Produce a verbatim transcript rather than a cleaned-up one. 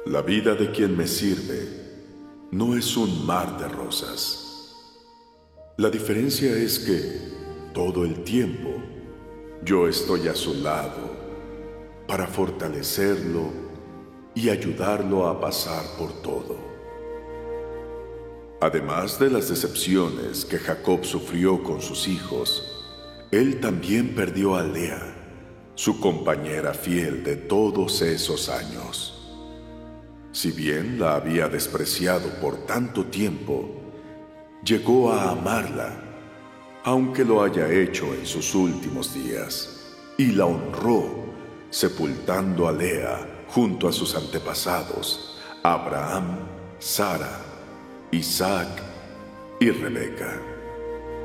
La vida de quien me sirve no es un mar de rosas. La diferencia es que todo el tiempo yo estoy a su lado para fortalecerlo y ayudarlo a pasar por todo. Además de las decepciones que Jacob sufrió con sus hijos, él también perdió a Lea, su compañera fiel de todos esos años. Si bien la había despreciado por tanto tiempo, llegó a amarla, aunque lo haya hecho en sus últimos días, y la honró, sepultando a Lea junto a sus antepasados, Abraham, Sara, Isaac y Rebeca.